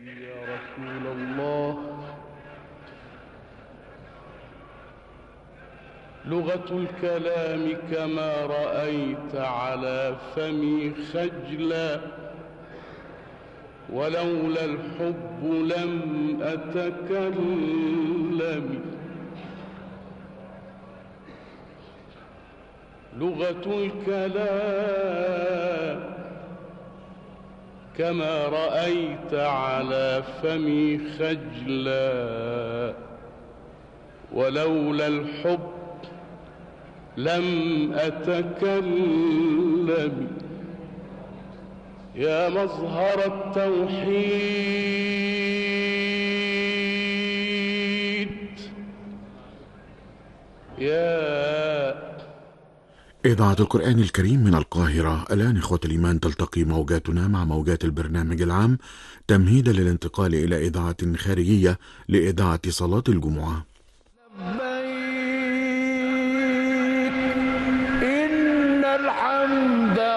يا رسول الله، لغة الكلام كما رأيت على فمي خجلا، ولولا الحب لم أتكلم. لغة الكلام كما رأيت على فمي خجلا، ولولا الحب لم أتكلم. يا مظهر التوحيد، يا إذاعة القرآن الكريم من القاهرة. الآن إخوة الإيمان تلتقي موجاتنا مع موجات البرنامج العام تمهيدا للانتقال إلى إذاعة خارجية لإذاعة صلاة الجمعة.